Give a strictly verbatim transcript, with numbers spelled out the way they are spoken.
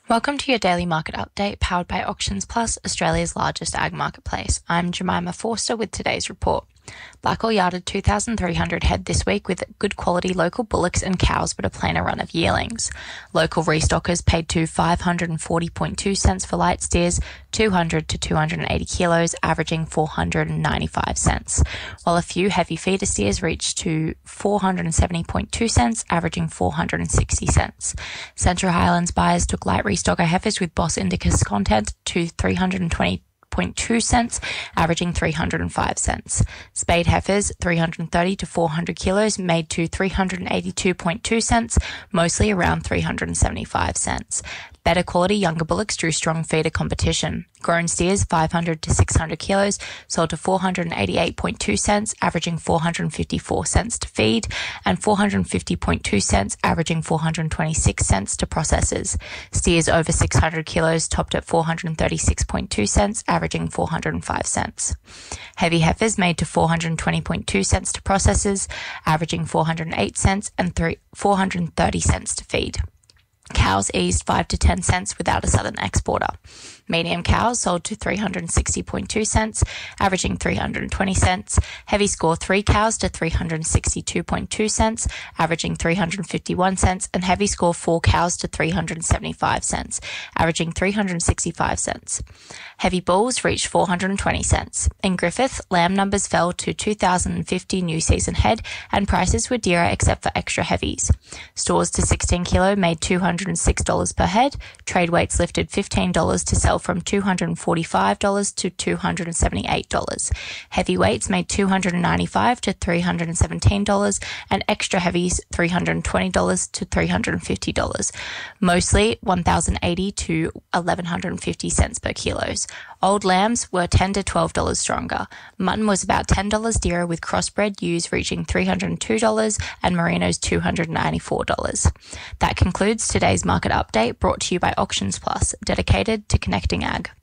Welcome to your daily market update powered by Auctions Plus, Australia's largest ag marketplace. I'm Jemima Forster with today's report. Blackall yarded two thousand three hundred head this week with good quality local bullocks and cows, but a plainer run of yearlings. Local restockers paid to five hundred forty point two cents for light steers, two hundred to two hundred eighty kilos, averaging four hundred ninety-five cents, while a few heavy feeder steers reached to four hundred seventy point two cents, averaging four hundred sixty cents. Central Highlands buyers took light restocker heifers with Boss Indicus content to three hundred twenty point two cents, averaging three hundred five cents. Spade heifers, three hundred thirty to four hundred kilos, made to three hundred eighty-two point two cents, mostly around three hundred seventy-five cents. Better quality younger bullocks drew strong feeder competition. Grown steers, five hundred to six hundred kilos, sold to four hundred eighty-eight point two cents, averaging four hundred fifty-four cents to feed, and four hundred fifty point two cents, averaging four hundred twenty-six cents to processors. Steers over six hundred kilos topped at four hundred thirty-six point two cents, averaging four hundred five cents. Heavy heifers made to four hundred twenty point two cents to processors, averaging four hundred eight cents, and four hundred thirty cents to feed. Cows eased five to ten cents without a southern exporter. Medium cows sold to three hundred sixty point two cents, averaging three hundred twenty cents. Heavy score three cows to three hundred sixty-two point two cents, averaging three hundred fifty-one cents, and heavy score four cows to three hundred seventy-five cents, averaging three hundred sixty-five cents. Heavy bulls reached four hundred twenty cents. In Griffith, lamb numbers fell to two thousand fifty new season head, and prices were dearer except for extra heavies. Stores to sixteen kilo made two hundred six dollars per head. Trade weights lifted fifteen dollars to sell from two hundred forty-five dollars to two hundred seventy-eight dollars. Heavyweights made two hundred ninety-five dollars to three hundred seventeen dollars, and extra heavies three hundred twenty dollars to three hundred fifty dollars, mostly one thousand eighty to eleven fifty cents per kilos. Old lambs were ten to twelve dollars stronger. Mutton was about ten dollars dearer, with crossbred ewes reaching three hundred two dollars and merinos two hundred ninety-four dollars. That concludes today's market update, brought to you by Auctions Plus, dedicated to connecting ag.